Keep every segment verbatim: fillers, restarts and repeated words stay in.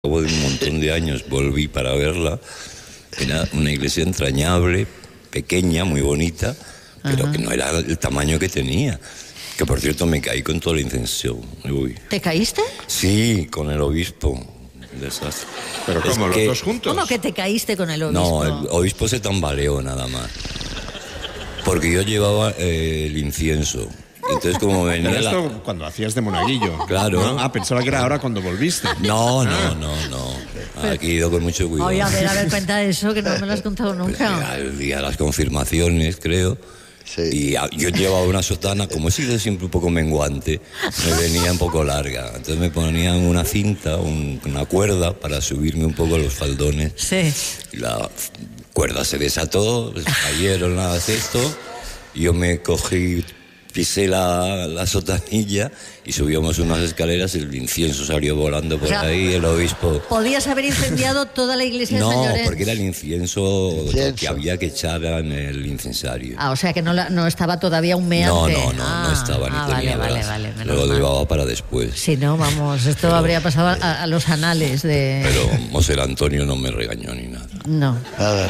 Luego de un montón de años volví para verla. Era una iglesia entrañable, pequeña, muy bonita, pero Ajá. que no era el tamaño que tenía. Que por cierto me caí con todo el incenso. Uy. ¿Te caíste? Sí, con el obispo. Desastre. ¿Pero cómo, los dos juntos? ¿Cómo que te caíste con el obispo? No, el obispo se tambaleó nada más. Porque yo llevaba eh, el incienso. Entonces como venía Pero esto la... cuando hacías de monaguillo. Claro. ¿No? Ah, pensaba que era ahora cuando volviste. No, no, no, no. Aquí he ido con mucho cuidado. Oye, a ver, a ver, cuenta eso, que no me lo has contado nunca. Pues, el día de las confirmaciones, creo. Sí. Y a, yo llevaba una sotana, como he sido siempre un poco menguante, me venía un poco larga. Entonces me ponían una cinta, un, una cuerda para subirme un poco los faldones. Sí. Y la cuerda se desató, se cayeron nada de esto. Yo me cogí, pisé la, la sotanilla y subíamos unas escaleras, el incienso salió volando por o sea, ahí, el obispo... ¿Podías haber incendiado toda la iglesia de No, San Llorenç? porque era el incienso, incienso que había que echar en el incensario. Ah, o sea que no, la, no estaba todavía humeante. No, no, no, ah, no estaba ni ah, tenía vale, brazos. vale, vale, lo llevaba para después. Sí, no, vamos, esto pero, habría pasado a, a los anales de... Pero Monser Antonio no me regañó ni nada. No. Nada,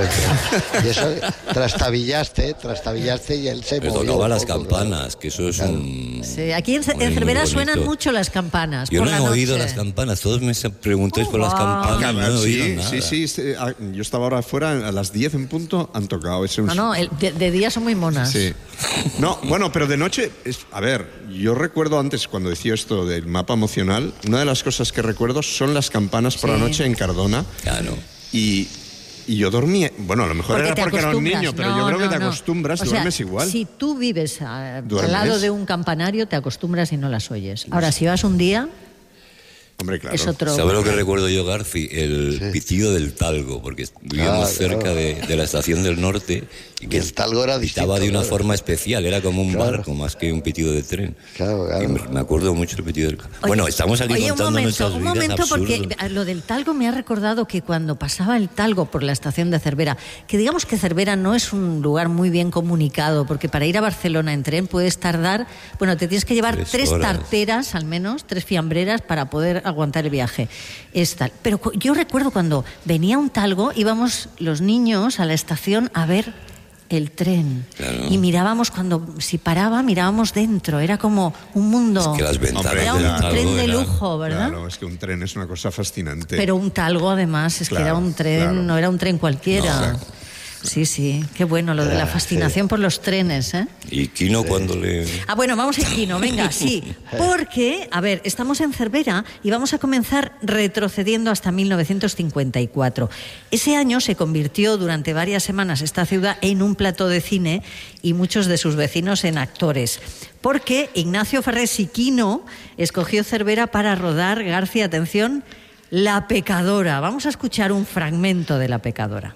no, y eso trastabillaste, trastabillaste y él se me movió. tocaba las poco, campanas, que eso es claro. un... Sí, aquí en, en Cervera suenan mucho las campanas. Yo por no la he noche. oído las campanas, todos me preguntáis oh, por las campanas, no he oído sí, nada. Sí, sí, sí, yo estaba ahora afuera, a las diez en punto han tocado. Ese no, no, el, de, de día son muy monas. Sí. No, bueno, pero de noche, es, a ver, yo recuerdo antes, cuando decía esto del mapa emocional, una de las cosas que recuerdo son las campanas por sí. la noche en Cardona. Claro. Y... Y yo dormía, bueno, a lo mejor porque era porque era un niño, pero no, yo creo no, que te no. acostumbras, o sea, duermes igual. Si tú vives a, ¿Duermes? al lado de un campanario, te acostumbras y no las oyes. Ahora, si vas un día... Hombre, claro. Es otro... ¿Sabes lo que recuerdo yo, Garci? El sí. pitido del talgo, porque vivíamos claro, cerca claro. De, de la estación del norte y que y el talgo era distinto, pitaba de una claro. forma especial, era como un claro. barco más que un pitido de tren. Claro, claro. Y me, me acuerdo mucho del pitido del talgo. Bueno, estamos aquí oye, contando un momento, nuestras un vidas momento absurdas. Porque lo del talgo me ha recordado que cuando pasaba el talgo por la estación de Cervera, que digamos que Cervera no es un lugar muy bien comunicado, porque para ir a Barcelona en tren puedes tardar, bueno, te tienes que llevar tres, tres tarteras al menos, tres fiambreras para poder aguantar el viaje. Es tal. Pero yo recuerdo cuando venía un talgo, íbamos los niños a la estación a ver el tren. Claro. Y mirábamos cuando, si paraba, mirábamos dentro. Era como un mundo. Es que las ventanas era un del tren de era... lujo, ¿verdad? Claro, es que un tren es una cosa fascinante. Pero un talgo, además, es claro, que era un tren, claro. no era un tren cualquiera. No. Sí, sí, qué bueno lo de la fascinación sí. por los trenes, ¿eh? ¿Y Quino sí. cuando le...? Ah, bueno, vamos a Quino, venga, sí. Porque, a ver, estamos en Cervera y vamos a comenzar retrocediendo hasta mil novecientos cincuenta y cuatro. Ese año se convirtió durante varias semanas esta ciudad en un plató de cine y muchos de sus vecinos en actores. Porque Ignacio Farrés y Quino escogió Cervera para rodar, García, atención, La Pecadora. Vamos a escuchar un fragmento de La Pecadora.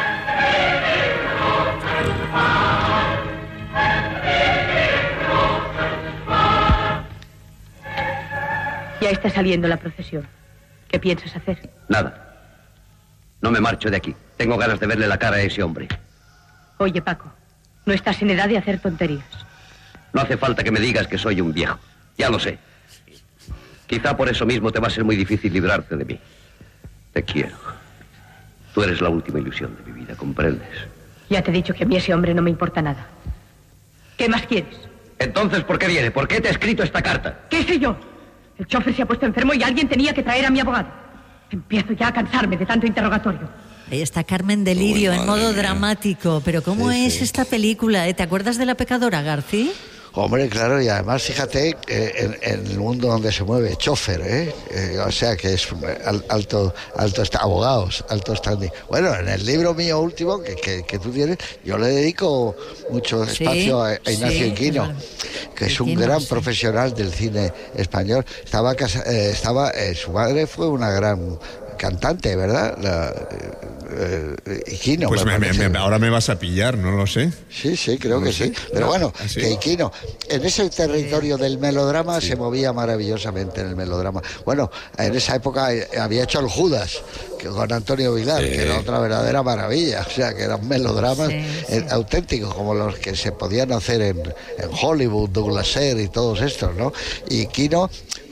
Ya está saliendo la procesión. ¿Qué piensas hacer? Nada. No me marcho de aquí. Tengo ganas de verle la cara a ese hombre. Oye, Paco, no estás en edad de hacer tonterías. No hace falta que me digas que soy un viejo. Ya lo sé. Quizá por eso mismo te va a ser muy difícil librarte de mí. Te quiero. Tú eres la última ilusión de mi vida, ¿comprendes? Ya te he dicho que a mí ese hombre no me importa nada. ¿Qué más quieres? Entonces, ¿por qué viene? ¿Por qué te he escrito esta carta? ¿Qué sé yo? El chofer se ha puesto enfermo y alguien tenía que traer a mi abogado. Empiezo ya a cansarme de tanto interrogatorio. Ahí está Carmen Delirio, en modo dramático. Pero ¿cómo sí, es sí. esta película? ¿Eh? ¿Te acuerdas de La Pecadora, García? Hombre, claro, y además fíjate eh, en, en el mundo donde se mueve, chofer, ¿eh? eh o sea que es alto, alto está, abogados, alto standing. Bueno, en el libro mío último que, que, que tú tienes, yo le dedico mucho espacio sí, a, a Ignacio sí, Quino, claro. que es un Quino, gran sí. profesional del cine español. Estaba, casa, eh, estaba eh, su madre fue una gran cantante, ¿verdad? La, eh, Iquino. Pues me, me, me, ahora me vas a pillar, no lo sé. Sí, sí, creo no que sé. sí. Pero no, bueno, ¿sí? que Iquino, en ese territorio del melodrama sí. se movía maravillosamente en el melodrama. Bueno, en esa época había hecho el Judas, que con Antonio Vilar, sí. que era otra verdadera maravilla. O sea, que eran melodramas sí, sí. Eh, auténticos, como los que se podían hacer en, en Hollywood, Douglas Sirk y todos estos, ¿no? Y Iquino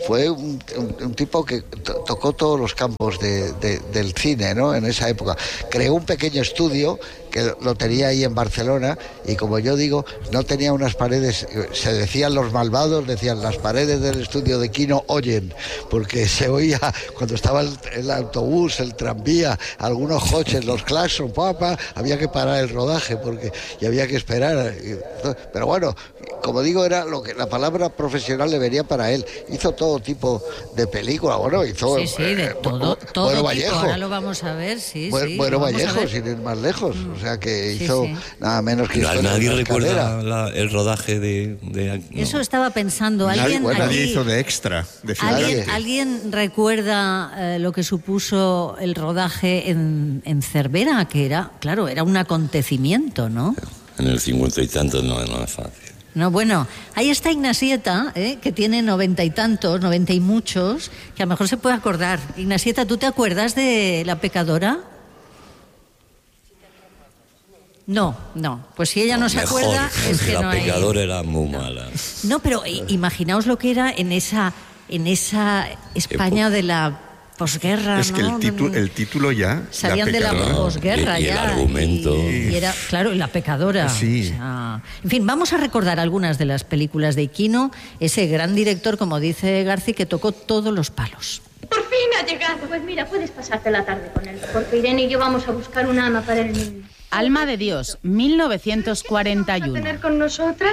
fue un, un, un tipo que to- tocó todos los campos de, de, del cine, ¿no? En esa época. Creó un pequeño estudio que lo tenía ahí en Barcelona y, como yo digo, no tenía unas paredes, se decían los malvados, decían las paredes del estudio de Quino oyen, porque se oía cuando estaba el, el autobús, el tranvía, algunos coches, los claxon, papá, había que parar el rodaje porque y había que esperar. Pero bueno, como digo, era lo que la palabra profesional le venía para él. Hizo todo tipo de películas, bueno, hizo Sí, sí, de eh, todo, todo Bueno tipo. Vallejo. Ahora lo vamos a ver, sí, Bueno, sí. bueno lo vamos a Vallejo, ver. sin ir más lejos. O sea que Sí, hizo sí. nada menos que Na- historias Nadie de la recuerda escalera. la- el rodaje de... de- no. Eso estaba pensando. Nadie, ¿Alguien, bueno, nadie aquí- hizo de extra, de ¿Alguien, figurante. ¿alguien recuerda eh, lo que supuso el rodaje en, en Cervera? Que era, claro, era un acontecimiento, ¿no? En el cincuenta y tantos no, no es fácil. No, bueno, ahí está Ignasieta, ¿eh? Que tiene noventa y tantos, noventa y muchos, que a lo mejor se puede acordar. Ignasieta, ¿tú te acuerdas de La Pecadora? No, no. Pues si ella no, se Mejor, acuerda, es que la no hay... pecadora era muy mala. No, pero i- imaginaos lo que era en esa, en esa España de la posguerra, Es que ¿no? el, titu- el título ya... Salían de la pecadora. posguerra Y- y el ya. argumento. Y, y era, claro, y La Pecadora. Sí. O sea, en fin, vamos a recordar algunas de las películas de Iquino, ese gran director, como dice Garci, que tocó todos los palos. Por fin ha llegado. Pues mira, puedes pasarte la tarde con él, porque Irene y yo vamos a buscar una ama para el niño. Alma de Dios, mil novecientos cuarenta y ¿Vas a uno. tener con nosotras?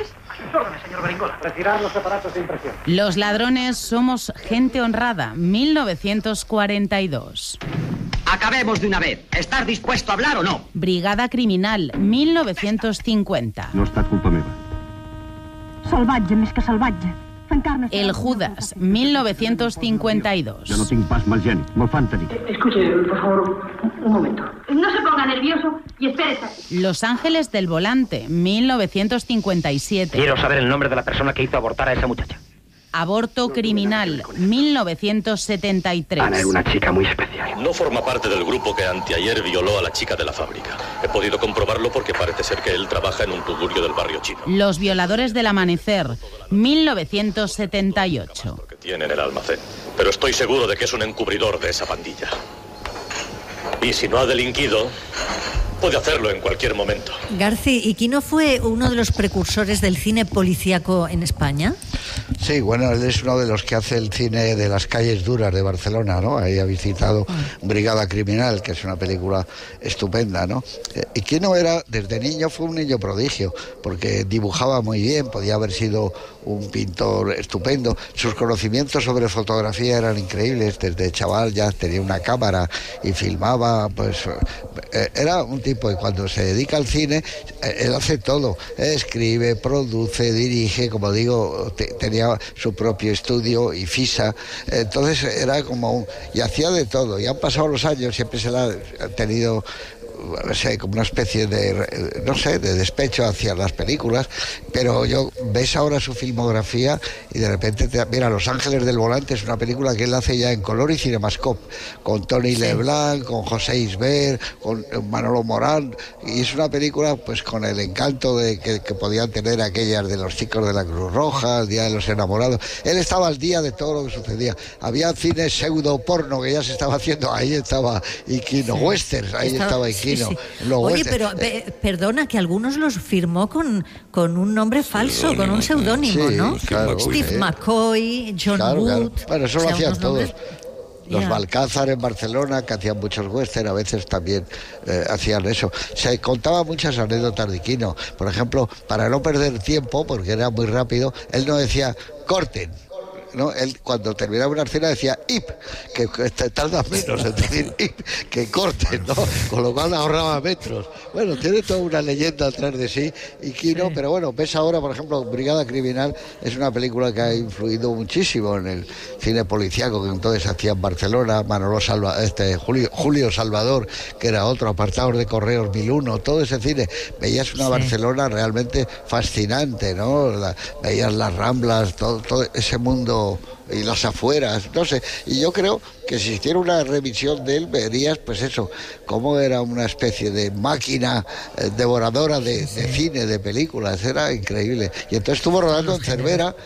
Los ladrones somos gente honrada, mil novecientos cuarenta y dos. Acabemos de una vez. ¿Estás dispuesto a hablar o no? Brigada Criminal, mil novecientos cincuenta. No està culpa meva. Salvatge, més que salvatge. S'encarna... El Judas, mil novecientos cincuenta y dos. Ja no tinc pas mal geni. Me'l fan tenir. Escuche, por favor, un momento. No se ponga nervioso y espérese. Los Ángeles del Volante, mil novecientos cincuenta y siete. Quiero saber el nombre de la persona que hizo abortar a esa muchacha. Aborto Criminal, mil novecientos setenta y tres. Ana era una chica muy especial. No forma parte del grupo que anteayer violó a la chica de la fábrica. He podido comprobarlo porque parece ser que él trabaja en un tugurio del barrio chino. Los Violadores del Amanecer, mil novecientos setenta y ocho. Que tiene en el almacén. Pero estoy seguro de que es un encubridor de esa pandilla. Y si no ha delinquido, puede hacerlo en cualquier momento. Garci, ¿Iquino fue uno de los precursores del cine policíaco en España? Sí, bueno, él es uno de los que hace el cine de las calles duras de Barcelona, ¿no? Ahí ha visitado Brigada Criminal, que es una película estupenda, ¿no? Eh, Y Quino era, desde niño, fue un niño prodigio, porque dibujaba muy bien, podía haber sido un pintor estupendo. Sus conocimientos sobre fotografía eran increíbles, desde chaval ya tenía una cámara y filmaba, pues eh, era un tipo, y cuando se dedica al cine, eh, él hace todo, escribe, produce, dirige, como digo, te- tenía su propio estudio y FISA, entonces era como un, y hacía de todo, y han pasado los años, siempre se la ha tenido, no sé, como una especie de, no sé, de despecho hacia las películas, pero yo ves ahora su filmografía y de repente te, mira, Los Ángeles del Volante es una película que él hace ya en color y Cinemascope, con Tony Leblanc, con José Isbert, con Manolo Morán, y es una película pues con el encanto de que, que podían tener aquellas de los chicos de la Cruz Roja, el Día de los Enamorados. Él estaba al día de todo lo que sucedía. Había cine pseudo porno que ya se estaba haciendo, ahí estaba Iquino, westerns, ahí Estaba- estaba sí, Iquino. sí. Los Oye, westerns. pero pe- perdona, que algunos los firmó con, con un nombre falso, con un seudónimo, Sí, ¿no? claro, Steve sí. McCoy, John Claro, claro. Wood. Bueno, eso o lo sea, hacían unos todos. nombres- Los Ya. Balcázar en Barcelona, que hacían muchos western, a veces también eh, hacían eso. Se contaba muchas anécdotas de Quino. Por ejemplo, para no perder tiempo, porque era muy rápido, él no decía corten. ¿No? Él cuando terminaba una escena decía ip, que, que te tarda menos en decir ip, que corten, ¿no? Con lo cual ahorraba metros. Bueno, tiene toda una leyenda atrás de sí, y Quino, pero bueno, ves ahora, por ejemplo, Brigada Criminal es una película que ha influido muchísimo en el cine policíaco que entonces hacía en Barcelona, Manolo Salva, este Julio, Julio Salvador, que era otro, Apartados de Correos mil uno, todo ese cine. Veías una Sí. Barcelona realmente fascinante, ¿no? La- veías las Ramblas, todo, todo ese mundo y las afueras, no sé, y yo creo que si hiciera una revisión de él verías pues eso, cómo era una especie de máquina eh, devoradora de, de cine, de películas, era increíble. Y entonces estuvo rodando en Cervera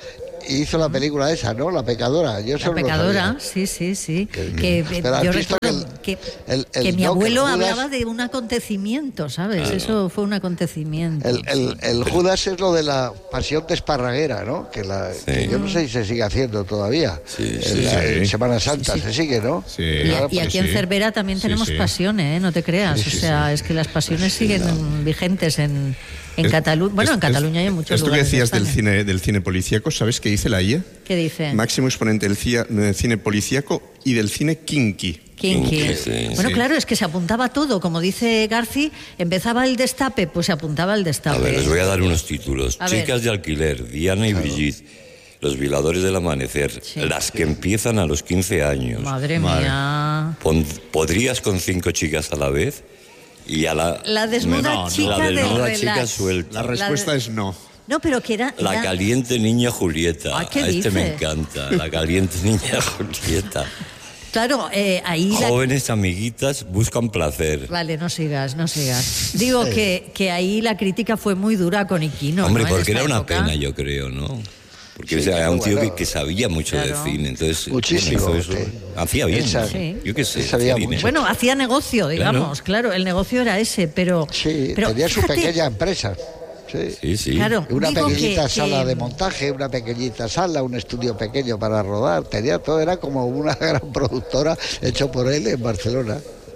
y hizo la película esa, ¿no? La pecadora. Yo la pecadora, sí, sí, sí. Que, que yo recuerdo que, que, el, el, que mi no, abuelo que Judas, hablaba de un acontecimiento, ¿sabes? Claro. Eso fue un acontecimiento. El, el, el Judas es lo de la pasión de Esparraguera, ¿no? Que, la, sí. que yo no sé si se sigue haciendo todavía. Sí, sí, en, la, sí. en Semana Santa sí, sí. se sigue, ¿no? Sí. Y, a, y aquí en Cervera también tenemos sí, sí. pasiones, ¿eh? No te creas. Sí, sí, o sea, sí. es que las pasiones sí, siguen no. vigentes en... En Cataluña, bueno, es, en Cataluña hay muchos esto lugares. Esto que decías del cine, del cine policíaco, ¿sabes qué dice la I A? ¿Qué dice? Máximo exponente del cine policíaco y del cine kinky. Kinky. Sí, bueno, sí. claro, es que se apuntaba todo. Como dice Garci, empezaba el destape, pues se apuntaba el destape. A ver, les voy a dar unos títulos. A Chicas ver. de alquiler, Diana y claro. Brigitte. Los violadores del amanecer, sí. las que empiezan a los quince años. Madre, Madre. mía. Pon, ¿Podrías con cinco chicas a la vez? Y a la, la desnuda no, chica, la desnuda de chica suelta. La respuesta la de... es no. No, pero que era... La era... caliente niña Julieta. ¿Ah, qué a este dice? me encanta. La caliente niña Julieta. Claro, eh, ahí... Jóvenes la... amiguitas buscan placer. Vale, no sigas, no sigas. Digo que, que ahí la crítica fue muy dura con Iquino. Hombre, ¿no? porque era una época. pena, yo creo, ¿no? Porque sí, o sea, era un tío bueno, que, que sabía mucho claro. de cine, entonces muchísimo, bueno, hizo eso. Sí. Hacía bien, Esa, sí. yo qué sé. Sabía hacía mucho. Bueno, hacía negocio, digamos, claro. claro, el negocio era ese, pero... Sí, pero, tenía fíjate, su pequeña empresa. Sí, sí. sí. Claro, una pequeñita que, sala que... de montaje, una pequeñita sala, un estudio pequeño para rodar, tenía todo, era como una gran productora hecho por él en Barcelona.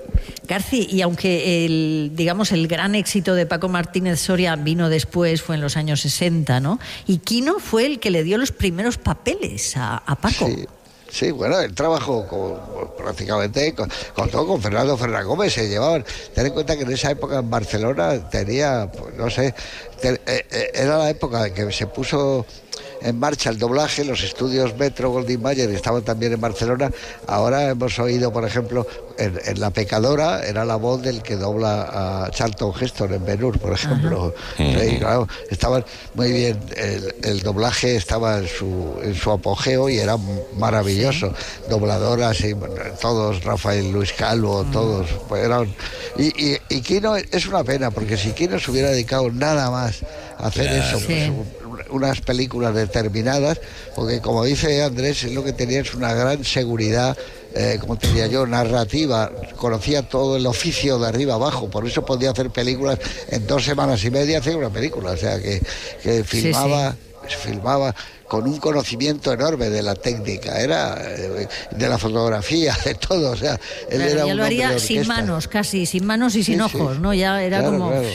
Garci, y aunque el, digamos, el gran éxito de Paco Martínez Soria vino después, fue en los años sesenta, ¿no? Y Quino fue el que le dio los primeros papeles a, a Paco. Sí. Sí, bueno, él trabajó con, prácticamente con, con todo, con Fernando Fernández Gómez, se llevaban. Ten en cuenta que en esa época en Barcelona tenía, pues, no sé, te, eh, era la época en que se puso en marcha el doblaje, los estudios Metro Goldwyn Mayer estaban también en Barcelona. Ahora hemos oído, por ejemplo, en, en La Pecadora era la voz del que dobla a Charlton Heston en Ben-Hur, por ejemplo. Sí, claro, estaban muy bien, el, el doblaje estaba en su, en su apogeo y era maravilloso. Sí. Dobladoras y bueno, todos, Rafael Luis Calvo, mm. todos, pues eran... Y, y, y Quino es una pena, porque si Quino se hubiera dedicado nada más a hacer claro. eso, pues, sí. unas películas determinadas, porque como dice Andrés, lo que tenía es una gran seguridad, eh, como te diría yo, narrativa, conocía todo el oficio de arriba abajo, por eso podía hacer películas en dos semanas y media, hacer una película, o sea que, que filmaba, sí, sí. filmaba con un conocimiento enorme de la técnica, era eh, de la fotografía, de todo, o sea, él claro, era ya un lo haría hombre de sin manos, casi, sin manos y sin sí, ojos, sí. ¿no? Ya era claro, como... Claro.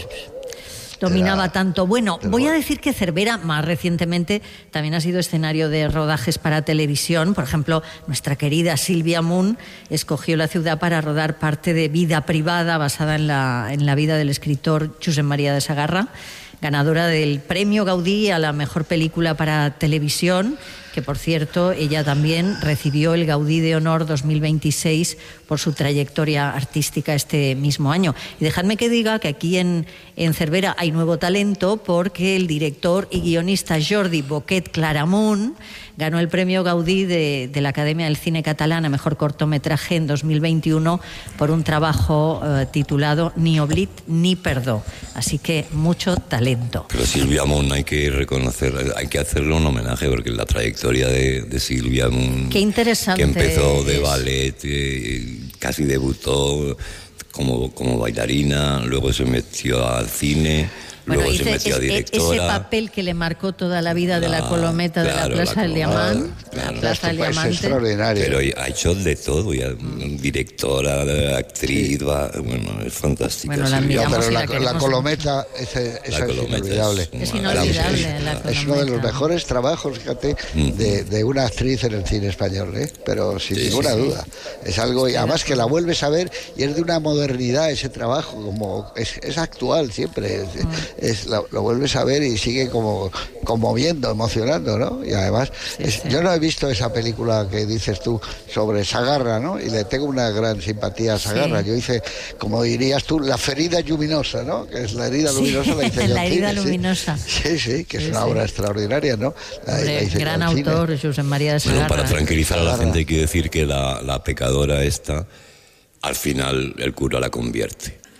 Dominaba Era, tanto. Bueno, voy a decir que Cervera, más recientemente, también ha sido escenario de rodajes para televisión. Por ejemplo, nuestra querida Silvia Moon escogió la ciudad para rodar parte de Vida Privada, basada en la, en la vida del escritor Josep María de Sagarra, ganadora del Premio Gaudí a la mejor película para televisión, que por cierto ella también recibió el Gaudí de Honor dos mil veintiséis por su trayectoria artística este mismo año. Y dejadme que diga que aquí en, en Cervera hay nuevo talento, porque el director y guionista Jordi Boquet Claramunt ganó el Premio Gaudí de, de la Academia del Cine Catalán a mejor cortometraje en dos mil veintiuno por un trabajo eh, titulado Ni oblit ni perdó. Así que mucho talento. Pero Silvia Moon hay que reconocer, hay que hacerle un homenaje, porque la trayectoria de, de Silvia Moon, qué interesante, que empezó de es. ballet, eh, casi debutó como, como bailarina, luego se metió al cine. Bueno, luego hice, se metió a directora. Ese papel que le marcó toda la vida de la Colometa, claro, de la Plaza del Diamante. Claro, la Plaza del es Diamante. extraordinario. Pero ha hecho de todo, ya, directora, actriz, sí. va, bueno, es fantástica. Bueno, la no, pero la, la, la Colometa, ese, esa es inolvidable. Es, es inolvidable. La es uno de los mejores trabajos, fíjate, mm. de, de una actriz en el cine español, ¿eh? Pero sin sí, ninguna sí, duda. Sí. Es algo, y además que la vuelves a ver y es de una modernidad ese trabajo, como es, es actual siempre. Es, mm. es, lo, lo vuelves a ver y sigue como conmoviendo, emocionando, ¿no? Y además, sí, es, sí. yo no he visto esa película que dices tú sobre Sagarra, ¿no? Y le tengo una gran simpatía a Sagarra. Sí. Yo hice, como dirías tú, La ferida luminosa, ¿no? Que es la herida sí. luminosa, la hice yo. La herida cine, luminosa. Sí, sí, que sí, es una sí. obra extraordinaria, ¿no? La, Hombre, la gran autor, Josep María de Sagarra. Bueno, para tranquilizar a la gente hay que decir que la, la pecadora esta, al final el cura la convierte.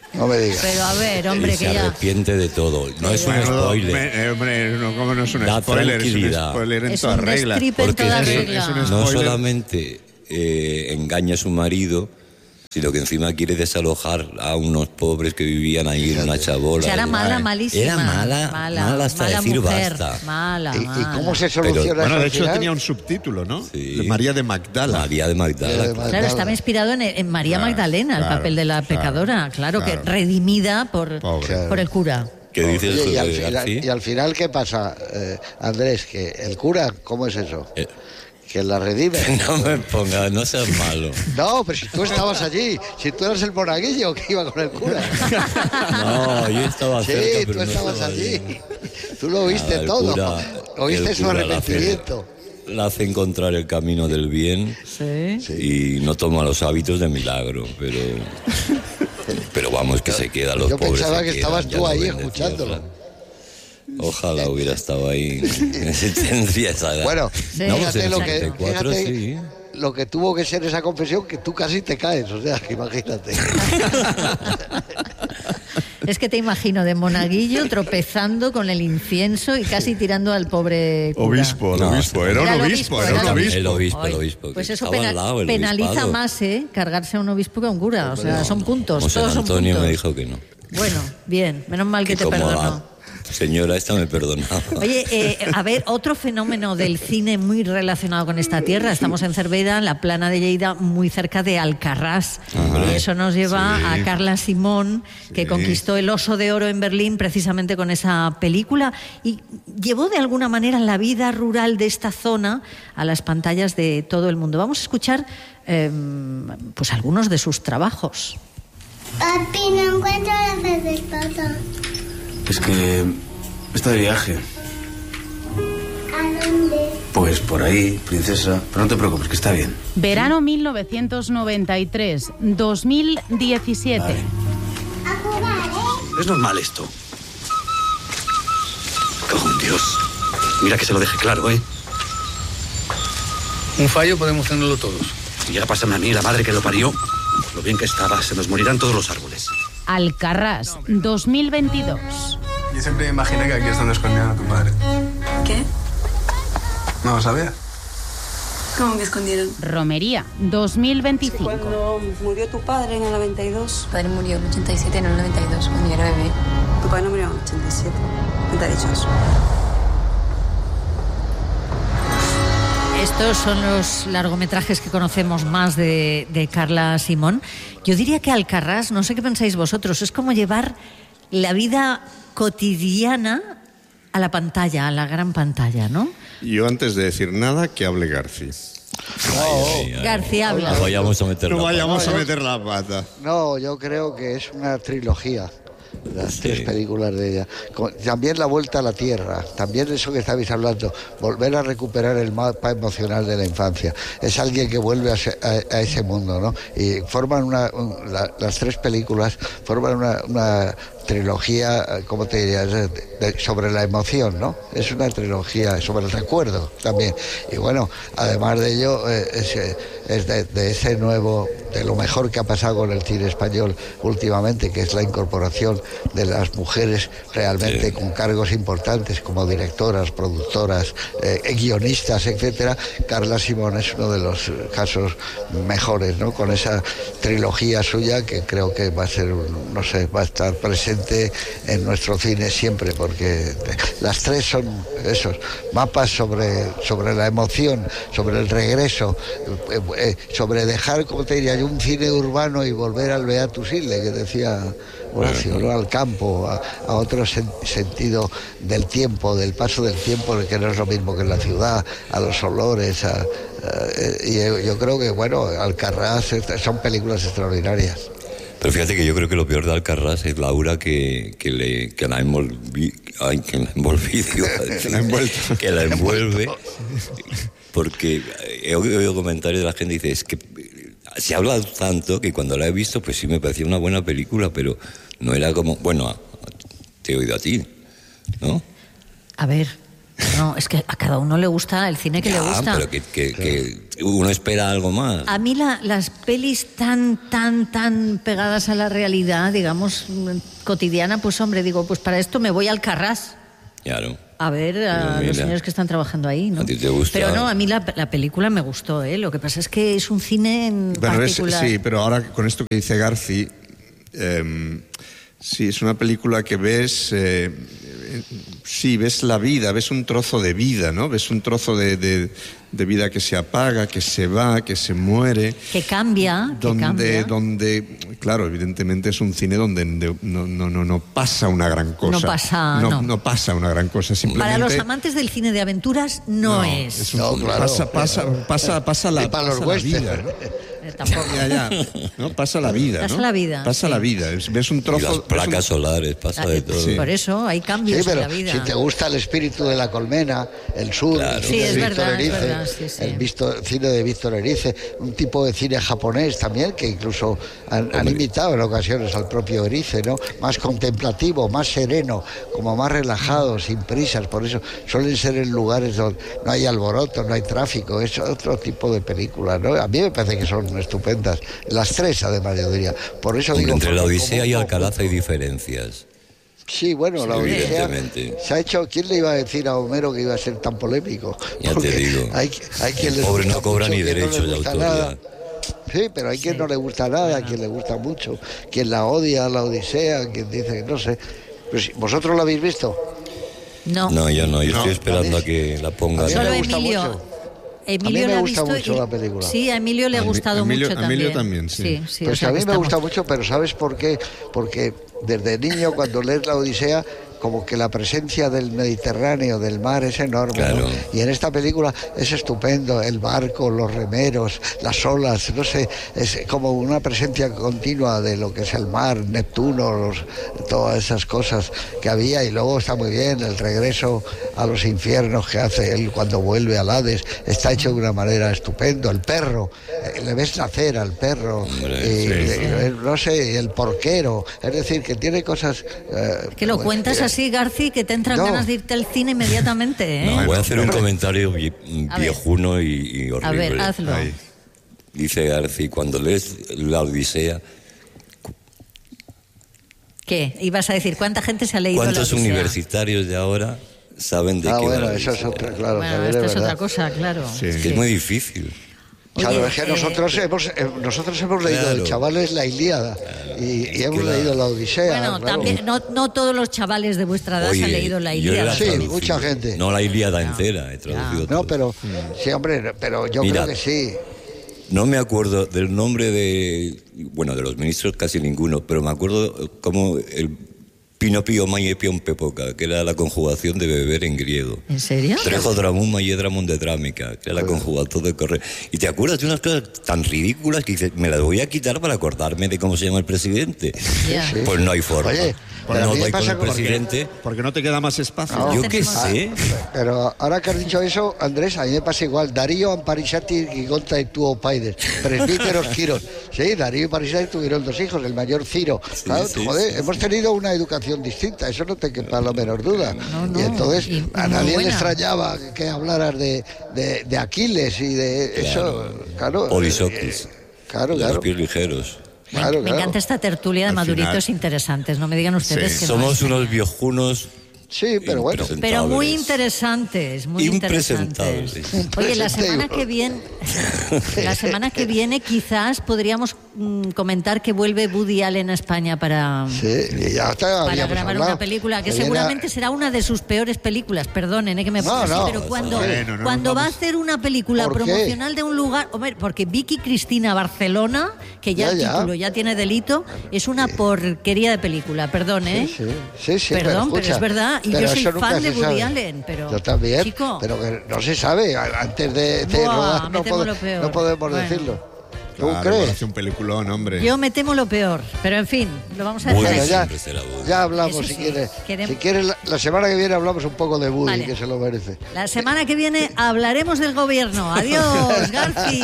No me digas. Pero a ver, hombre, y que se ya... arrepiente de todo. No es un Bueno, spoiler. me- hombre, no, ¿cómo no es un Da spoiler? tranquilidad. Es un spoiler en Es toda un regla. destripe en Porque toda es que regla. es un no spoiler. solamente eh, engaña a su marido, sino que encima quiere desalojar a unos pobres que vivían ahí en una chabola. O sea, era mala, Ay, malísima. Era mala, mala hasta decir mujer, basta. Mala, ¿Y, y mala. cómo se Pero, soluciona Bueno, eso de al hecho final? tenía un subtítulo, ¿no? Sí. María de Magdala. María de Magdala. María de claro. Claro, estaba inspirado en, en María Claro, Magdalena, el claro, papel de la claro, pecadora, claro, claro. que redimida por, Pobre. por el cura. ¿Qué dices, Oye, y, al José final, García? y al final, ¿qué pasa, eh, Andrés? Que el cura, ¿cómo es eso? Eh. Que la redime. No me pongas, no seas malo. No, pero si tú estabas allí, si tú eras el monaguillo que iba con el cura. No, yo estaba Sí, cerca, pero tú no estabas estaba allí. Tú lo viste Nada, el todo. cura- Oíste el su cura la hace- arrepentimiento. La hace encontrar el camino del bien Sí. y no toma los hábitos de milagro, pero pero vamos que se queda los Yo pobres. pensaba se que quedan, estabas ya tú no ahí ven de escuchándolo. tierra. Ojalá hubiera estado ahí. Tendría esa edad. Bueno, Sí, no, pues fíjate, en lo el que, setenta y cuatro fíjate sí. lo que tuvo que ser esa confesión, que tú casi te caes, o sea, que imagínate. Es que te imagino de monaguillo tropezando con el incienso y casi tirando al pobre cura. Obispo, el No, obispo. Era un Era el obispo, obispo, era era un el obispo. El obispo, el Ay, obispo. Pues que eso estaba pena- al lado, el penaliza obispado. más, ¿eh? Cargarse a un obispo que a un cura. O sea, son puntos, José todos son Antonio puntos. me dijo que no. Bueno, bien, menos mal que, Que te como perdonó. la señora esta me perdonaba. Oye, eh, a ver, otro fenómeno del cine muy relacionado con esta tierra. Estamos en Cervera, en la plana de Lleida, muy cerca de Alcarrás. Y eso nos lleva Sí. a Carla Simón, que Sí. conquistó el Oso de Oro en Berlín precisamente con esa película y llevó de alguna manera la vida rural de esta zona a las pantallas de todo el mundo. Vamos a escuchar eh, pues algunos de sus trabajos. Papi, no encuentro las del papá. Es que está de viaje. ¿A dónde? Pues por ahí, princesa. Pero no te preocupes, que está bien. Verano mil novecientos noventa y tres, dos mil diecisiete. Vale. A jugar, ¿eh? Es normal esto. Cago en Dios. Mira que se lo deje claro, ¿eh? Un fallo podemos tenerlo todos. Y ya pásame a mí, la madre que lo parió. Lo bien que estaba, se nos morirán todos los árboles. Alcarrás, dos mil veintidós. Yo siempre me imaginé que aquí es donde escondían a tu padre. ¿Qué? ¿No lo sabías? ¿Cómo que escondieron? Romería, dos mil veinticinco. Cuando murió tu padre en el noventa y dos. Tu padre murió en el ochenta y siete, en el noventa y dos, cuando yo era bebé. Tu padre no murió en el ochenta y siete. ¿Quién te ha dicho eso? Estos son los largometrajes que conocemos más de, de Carla Simón. Yo diría que Alcarrás, no sé qué pensáis vosotros, es como llevar la vida cotidiana a la pantalla, a la gran pantalla, ¿no? Yo antes de decir nada, que hable García. Ay, ay, García habla. No vayamos a meter No la vayamos pata. a meter la pata. No, yo creo que es una trilogía. Las Sí. tres películas de ella. Con- También La Vuelta a la Tierra, también eso que estabais hablando, volver a recuperar el mapa emocional de la infancia. Es alguien que vuelve a, ese- a- a ese mundo, ¿no? Y forman una, un- la- las tres películas forman una, una trilogía, eh, ¿cómo te diría? De- de- sobre la emoción, ¿no? Es una trilogía sobre el recuerdo también. Y bueno, además de ello, eh, es, eh, es de, de ese nuevo, de lo mejor que ha pasado con el cine español últimamente, que es la incorporación de las mujeres realmente Sí. con cargos importantes como directoras, productoras, eh, guionistas, etcétera. Carla Simón es uno de los eh, casos mejores, ¿no? Con esa trilogía suya que creo que va a ser, un- no sé, va a estar presente en nuestro cine siempre, porque las tres son esos mapas sobre, sobre la emoción, sobre el regreso, eh, eh, sobre dejar, como te diría yo, un cine urbano y volver al Beatus Ille, que decía Horacio, ¿no? Al campo, a, a otro sen- sentido del tiempo, del paso del tiempo, que no es lo mismo que en la ciudad, a los olores, a, a- y yo, yo creo que, bueno, Alcarrás est- son películas extraordinarias. Pero fíjate que yo creo que lo peor de Alcarrás es la aura que, que, le, que la envolvi, ay, que la envolvido, iba a decir, Que la ha envuelto. que la envuelve, porque he oído comentarios de la gente que dice, es que se ha hablado tanto que cuando la he visto, pues sí me parecía una buena película, pero no era como, bueno, te he oído a ti, ¿no? A ver, Bueno, es que a cada uno le gusta el cine que Ya, le gusta. pero que, que, que uno espera algo más. A mí la, las pelis tan, tan, tan pegadas a la realidad, digamos, cotidiana, pues hombre, digo, pues para esto me voy al Carràs. Claro. A ver a Pero los mira, señores que están trabajando ahí, ¿no? ¿a ti te gusta? Pero no, a mí la, la película me gustó, ¿eh? Lo que pasa es que es un cine en Bueno, es- particular. sí, pero ahora con esto que dice Garci, eh, sí, es una película que ves, eh, eh, sí, ves la vida, ves un trozo de vida, ¿no? Ves un trozo de, de- de vida que se apaga, que se va, que se muere. Que cambia, que Donde, cambia. donde, claro, evidentemente es un cine donde de- no, no, no, no pasa una gran cosa. No pasa, no. no pasa una gran cosa, simplemente... Para los amantes del cine de aventuras no, es. es un- pasa, pasa, pasa, pasa la, Y para los pasa la western. vida, ¿no? Eh, tampoco. Ya, ya, ¿no? Pasa la vida, Pasa ¿no? la vida, Pasa sí. la vida. Es- Ves un Y trozo... las ves un- placas solares, pasa de todo. Sí. Por eso hay cambios Sí, pero en la vida. si te gusta el espíritu de la colmena, el sur, Claro. el Sí, cine es de verdad, Víctor es Erice, verdad, sí, sí. el visto- cine de Víctor Erice, un tipo de cine japonés también, que incluso han, han imitado en ocasiones al propio Erice, ¿no? Más contemplativo, más sereno, como más relajado, sin prisas, por eso suelen ser en lugares donde no hay alboroto, no hay tráfico, es otro tipo de película, ¿no? A mí me parece que son estupendas, las tres además yo diría, por eso Hombre, digo... entre la como- Odisea y como- Alcalá hay diferencias. Sí, bueno, la Sí, Odisea evidentemente. se ha hecho... ¿Quién le iba a decir a Homero que iba a ser tan polémico? Ya te Porque digo. Hay, hay quien El les pobre gusta no cobra mucho, ni quien no le derechos de gusta autoría. nada. Sí, pero hay quien no le gusta nada, quien le gusta mucho, quien la odia a la Odisea, quien dice, no sé. Pues, ¿vosotros la habéis visto? No. No, yo no, yo No. estoy esperando a que la pongan. A mí Solo me gusta Emilio. mucho. Emilio A mí me le ha gusta visto mucho y- la película. Sí, a Emilio le ha A mí- gustado Emilio- mucho a Emilio también. también, sí. Sí, sí, o Pues sea a mí que me estamos- gusta mucho, pero ¿sabes por qué? Porque desde niño, cuando lees la Odisea, como que la presencia del Mediterráneo, del mar, es enorme, ¿no? Claro. Y en esta película es estupendo, el barco, los remeros, las olas, no sé, es como una presencia continua de lo que es el mar, Neptuno, los- todas esas cosas que había, y luego está muy bien el regreso a los infiernos que hace él cuando vuelve al Hades, está hecho de una manera estupenda, el perro, eh, le ves nacer al perro, Hombre, y, sí, le- sí. eh, no sé, el porquero, es decir, que tiene cosas... eh, Que lo pues, cuentas eh, así, Garci, que te entran No. ganas de irte al cine inmediatamente, ¿eh? No, voy a hacer un no. comentario vie- A ver. viejuno y, y horrible. A ver, hazlo. Ahí. Dice Garci, cuando lees la Odisea, ¿Qué? Ibas a decir, ¿cuánta gente se ha leído la ¿cuántos Odisea? universitarios de ahora saben de Ah, qué va bueno, la eso es Odisea? otra, claro, Bueno, también esta es es verdad. otra cosa, claro. Sí. Es que es muy difícil. Claro, Oye, es que eh, nosotros hemos eh, nosotros hemos leído Claro. el Chavales la Ilíada y, y hemos que la- leído la Odisea. Bueno, claro. también, no, no todos los chavales de vuestra edad Oye, han leído la yo Ilíada. la he Sí, traducido. mucha gente. No la Ilíada entera, he traducido No, todo. pero sí, hombre, pero yo Mira. creo que sí. No me acuerdo del nombre de, bueno, de los ministros casi ninguno, pero me acuerdo como el Pinopio Maiepion Pepoca, que era la conjugación de beber en griego. ¿En serio? Trejo dramuma y edramon de trámica, que era la conjugación de correr. Y te acuerdas de unas cosas tan ridículas que dices, me las voy a quitar para acordarme de cómo se llama el presidente. Ya. Sí. Pues no hay forma. Oye, pero a no mí me doy con pasa el con- presidente. Porque no te queda más espacio. No. Yo qué tenemos- sé. Pero ahora que has dicho eso, Andrés, a mí me pasa igual. Darío, Amparisati y Gonta y Tuo Paides, presbíteros Quiros. Sí, Darío y Amparisati tuvieron dos hijos, el mayor Ciro. Claro, sí, joder, sí, hemos tenido una educación distinta, eso no te quepa la menor duda. no, y entonces y- y a muy nadie le buena. extrañaba que hablaras de, de, de Aquiles y de eso. Claro. Polisoquis. eh, Claro, De claro. los pies ligeros. Me, Claro, me claro. encanta esta tertulia de Al maduritos final- interesantes. No me digan ustedes Sí. que no Somos es. unos viejunos Sí, pero bueno. Pero muy impresentables. interesantes, muy interesantes. Impresentables. Oye, la semana Impresentable. que viene, la semana que viene quizás podríamos mm, comentar que vuelve Woody Allen a España para, Sí, y ya está, para habíamos grabar hablado. una película que viene a- seguramente será una de sus peores películas. Perdonen, eh, que me No, ponga así, no, pero cuando, bueno, no cuando nos va a vamos. hacer una película ¿Por qué? promocional de un lugar, hombre, porque Vicky Cristina Barcelona, que ya, Ya, el ya. título ya tiene delito, es una porquería de película. Perdón, ¿eh? Sí, sí, sí, Perdón, pero escucha, es verdad, y pero yo soy eso nunca fan de se Woody sabe. Allen, pero Yo también, chico, pero que no se sabe, a- antes de, de Buah, rodar me no, temo pode- lo peor. no podemos Bueno. decirlo. ¿Tú Claro, crees? hace un peliculón, hombre. yo me temo lo peor, pero en fin, lo vamos a dejar Bueno, aquí. ya, siempre será Woody. ya hablamos, Eso si sí, quieres. queremos- Si quieres, la, la semana que viene hablamos un poco de Woody, Vale. que se lo merece. La semana que viene hablaremos del gobierno. Adiós, Garci.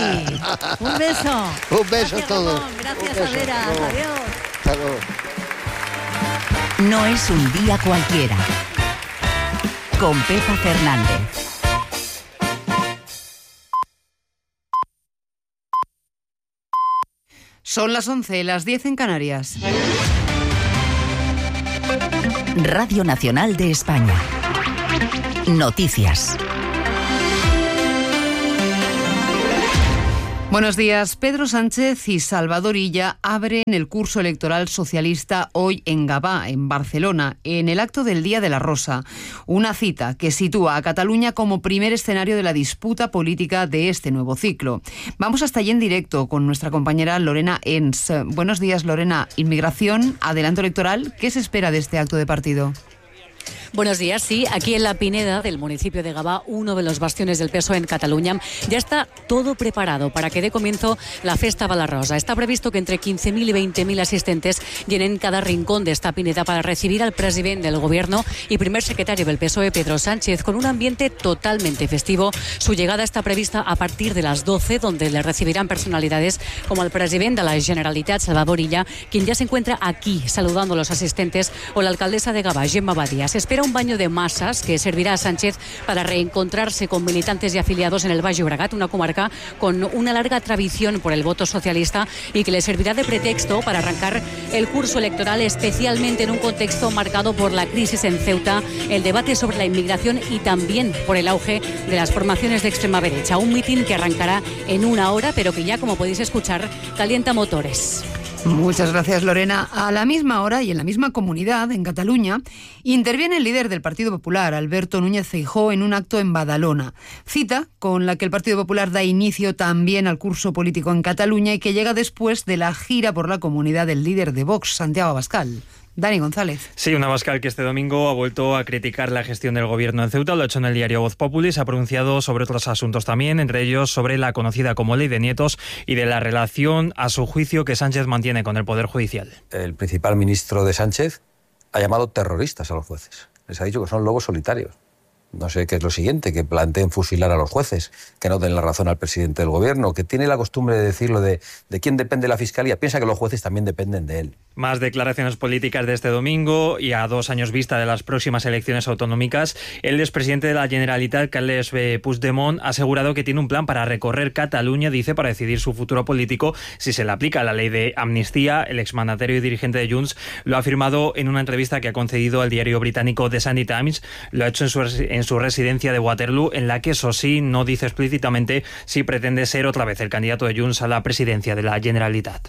Un beso. Un beso Gracias, a todos. Ramón. Gracias, Un beso. Aderas. Hasta luego. Adiós. Hasta luego. No es un día cualquiera. con Pepa Fernández. Son las once, las diez en Canarias. Radio Nacional de España. Noticias. Buenos días. Pedro Sánchez y Salvador Illa abren el curso electoral socialista hoy en Gavà, en Barcelona, en el acto del Día de la Rosa. Una cita que sitúa a Cataluña como primer escenario de la disputa política de este nuevo ciclo. Vamos hasta allí en directo con nuestra compañera Lorena Ens. Buenos días, Lorena. Inmigración, adelanto electoral. ¿Qué se espera de este acto de partido? Buenos días. Sí, aquí en la Pineda del municipio de Gavà, uno de los bastiones del P S O E en Cataluña, ya está todo preparado para que dé comienzo la Festa de la Rosa. Está previsto que entre quince mil y veinte mil asistentes llenen cada rincón de esta Pineda para recibir al presidente del Gobierno y primer secretario del P S O E, Pedro Sánchez, con un ambiente totalmente festivo. Su llegada está prevista a partir de las doce, donde le recibirán personalidades como el presidente de la Generalitat, Salvador Illa, quien ya se encuentra aquí saludando a los asistentes, o la alcaldesa de Gavà, Gemma Badia. Se espera un baño de masas que servirá a Sánchez para reencontrarse con militantes y afiliados en el Baix Llobregat, una comarca con una larga tradición por el voto socialista y que le servirá de pretexto para arrancar el curso electoral, especialmente en un contexto marcado por la crisis en Ceuta, el debate sobre la inmigración y también por el auge de las formaciones de extrema derecha. Un mitin que arrancará en una hora, pero que ya, como podéis escuchar, calienta motores. Muchas gracias, Lorena. A la misma hora y en la misma comunidad, en Cataluña, interviene el líder del Partido Popular, Alberto Núñez Feijóo, en un acto en Badalona. Cita con la que el Partido Popular da inicio también al curso político en Cataluña y que llega después de la gira por la comunidad del líder de Vox, Santiago Abascal. Dani González. Sí, un Abascal que este domingo ha vuelto a criticar la gestión del gobierno en Ceuta. Lo ha hecho en el diario Voz Populi. Se ha pronunciado sobre otros asuntos también, entre ellos sobre la conocida como Ley de Nietos y de la relación, a su juicio, que Sánchez mantiene con el Poder Judicial. El principal ministro de Sánchez ha llamado terroristas a los jueces. Les ha dicho que son lobos solitarios. No sé qué es lo siguiente, que planteen fusilar a los jueces, que no den la razón al presidente del gobierno, que tiene la costumbre de decirlo de, de quién depende la fiscalía. Piensa que los jueces también dependen de él. Más declaraciones políticas de este domingo y a dos años vista de las próximas elecciones autonómicas. El expresidente de la Generalitat, Carles Puigdemont, ha asegurado que tiene un plan para recorrer Cataluña, dice, para decidir su futuro político si se le aplica la ley de amnistía. El exmandatario y dirigente de Junts lo ha afirmado en una entrevista que ha concedido al diario británico The Sunday Times. Lo ha hecho en su, en su residencia de Waterloo, en la que, eso sí, no dice explícitamente si pretende ser otra vez el candidato de Junts a la presidencia de la Generalitat.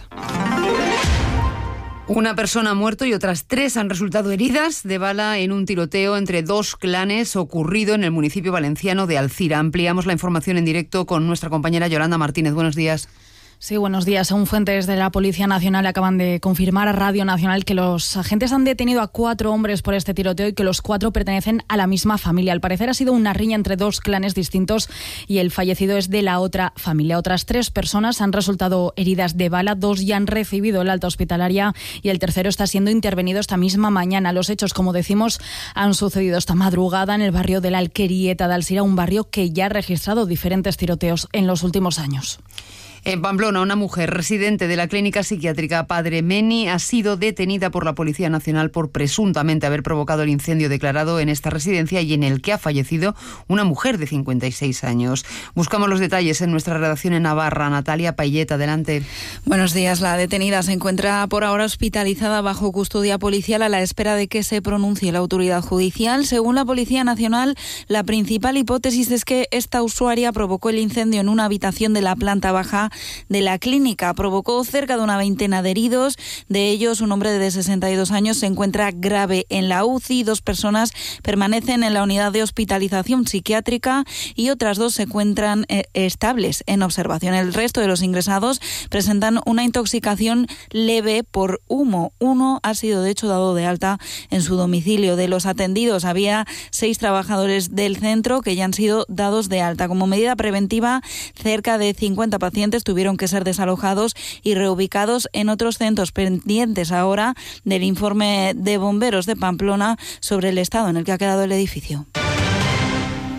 Una persona ha muerto y otras tres han resultado heridas de bala en un tiroteo entre dos clanes ocurrido en el municipio valenciano de Alcira. Ampliamos la información en directo con nuestra compañera Yolanda Martínez. Buenos días. Sí, buenos días. Aún fuentes de la Policía Nacional acaban de confirmar a Radio Nacional que los agentes han detenido a cuatro hombres por este tiroteo y que los cuatro pertenecen a la misma familia. Al parecer ha sido una riña entre dos clanes distintos y el fallecido es de la otra familia. Otras tres personas han resultado heridas de bala, dos ya han recibido el alta hospitalaria y el tercero está siendo intervenido esta misma mañana. Los hechos, como decimos, han sucedido esta madrugada en el barrio de la Alquerieta de Alcira, un barrio que ya ha registrado diferentes tiroteos en los últimos años. En Pamplona, una mujer residente de la clínica psiquiátrica Padre Meni ha sido detenida por la Policía Nacional por presuntamente haber provocado el incendio declarado en esta residencia y en el que ha fallecido una mujer de cincuenta y seis años. Buscamos los detalles en nuestra redacción en Navarra. Natalia Payet, adelante. Buenos días. La detenida se encuentra por ahora hospitalizada bajo custodia policial a la espera de que se pronuncie la autoridad judicial. Según la Policía Nacional, la principal hipótesis es que esta usuaria provocó el incendio en una habitación de la planta baja de la clínica. Provocó cerca de una veintena de heridos. De ellos, un hombre de sesenta y dos años se encuentra grave en la U C I. Dos personas permanecen en la unidad de hospitalización psiquiátrica y otras dos se encuentran eh, estables en observación. El resto de los ingresados presentan una intoxicación leve por humo. Uno ha sido, de hecho, dado de alta en su domicilio. De los atendidos, había seis trabajadores del centro que ya han sido dados de alta. Como medida preventiva, cerca de cincuenta pacientes tuvieron que ser desalojados y reubicados en otros centros, pendientes ahora del informe de bomberos de Pamplona sobre el estado en el que ha quedado el edificio.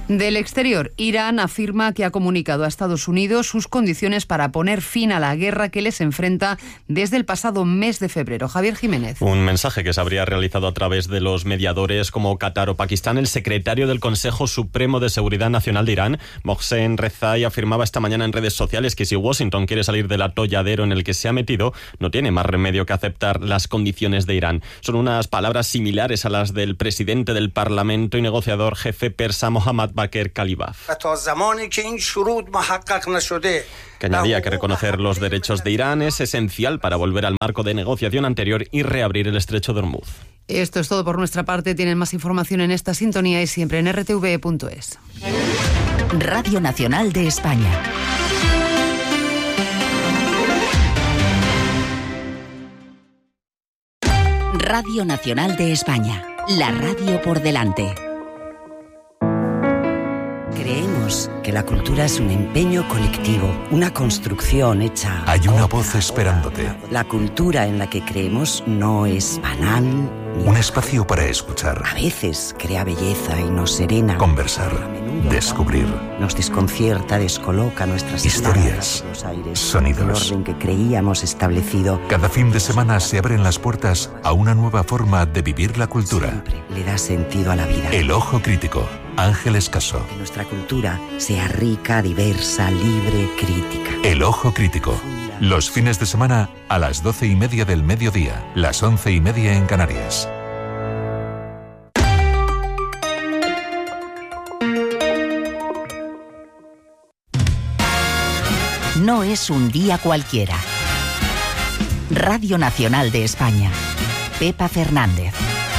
Del exterior, Irán afirma que ha comunicado a Estados Unidos sus condiciones para poner fin a la guerra que les enfrenta desde el pasado mes de febrero. Javier Jiménez. Un mensaje que se habría realizado a través de los mediadores como Qatar o Pakistán. El secretario del Consejo Supremo de Seguridad Nacional de Irán, Mohsen Rezai, afirmaba esta mañana en redes sociales que si Washington quiere salir del atolladero en el que se ha metido, no tiene más remedio que aceptar las condiciones de Irán. Son unas palabras similares a las del presidente del Parlamento y negociador jefe persa Mohammad Bakr Kalibaf, que añadía que reconocer los derechos de Irán es esencial para volver al marco de negociación anterior y reabrir el estrecho de Hormuz. Esto es todo por nuestra parte. Tienen más información en esta sintonía y siempre en r t v punto es. Radio Nacional de España. Radio Nacional de España. La radio por delante. Creemos que la cultura es un empeño colectivo, una construcción hecha... Hay una voz esperándote. La cultura en la que creemos no es banal. Un espacio para escuchar. A veces crea belleza y nos serena. Conversar. Descubrir. Nos desconcierta, descoloca nuestras historias, los aires, sonidos. El orden que creíamos establecido. Cada fin de semana se abren las puertas a una nueva forma de vivir la cultura. Siempre le da sentido a la vida. El Ojo Crítico. Ángeles Caso. Que nuestra cultura sea rica, diversa, libre, crítica. El Ojo Crítico. Los fines de semana a las doce y media del mediodía, las once y media en Canarias. No es un día cualquiera. Radio Nacional de España. Pepa Fernández.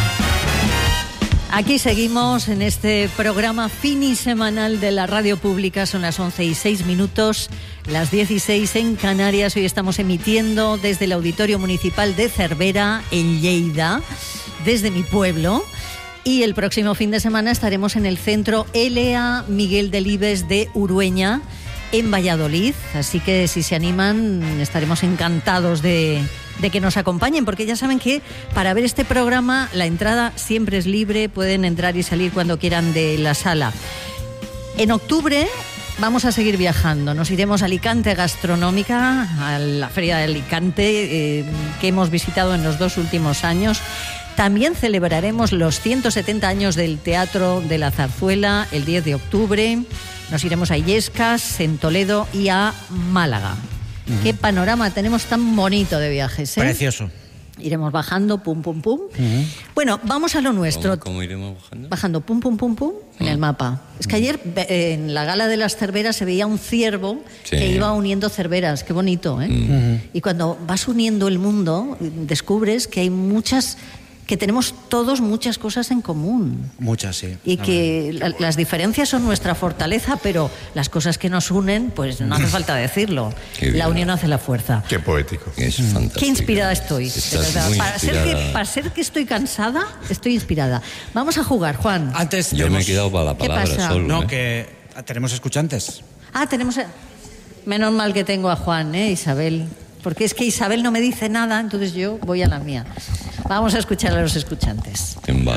Aquí seguimos en este programa finisemanal de la radio pública. Son las once y seis minutos, las dieciséis en Canarias. Hoy estamos emitiendo desde el Auditorio Municipal de Cervera, en Lleida, desde mi pueblo. Y el próximo fin de semana estaremos en el Centro L A Miguel Delibes de Urueña, en Valladolid. Así que si se animan, estaremos encantados de... de que nos acompañen, porque ya saben que para ver este programa la entrada siempre es libre, pueden entrar y salir cuando quieran de la sala. En octubre vamos a seguir viajando, nos iremos a Alicante Gastronómica, a la Feria de Alicante, eh, que hemos visitado en los dos últimos años. También celebraremos los ciento setenta años del Teatro de la Zarzuela el diez de octubre. Nos iremos a Illescas, en Toledo y a Málaga. Uh-huh. Qué panorama tenemos tan bonito de viajes, ¿eh? Precioso. Iremos bajando, pum, pum, pum. Uh-huh. Bueno, vamos a lo nuestro. ¿Cómo, cómo iremos bajando? Bajando, pum, pum, pum, pum, en el mapa. Es que ayer en la gala de las cerveras se veía un ciervo sí. que iba uniendo cerveras. Qué bonito, ¿eh? Uh-huh. Y cuando vas uniendo el mundo, descubres que hay muchas... que tenemos todos muchas cosas en común. Muchas, sí. Y que la, las diferencias son nuestra fortaleza, pero las cosas que nos unen, pues no hace falta decirlo. La unión hace la fuerza. Qué poético. Es fantástico. Qué inspirada estoy. De verdad. Para, ser que, para ser que estoy cansada, estoy inspirada. Vamos a jugar, Juan. Antes Yo tenemos... me he quedado para la palabra solo. No, ¿eh? que tenemos escuchantes. Ah, tenemos... Menos mal que tengo a Juan, ¿eh, Isabel? Porque es que Isabel no me dice nada, entonces yo voy a la mía. Vamos a escuchar a los escuchantes. Vale.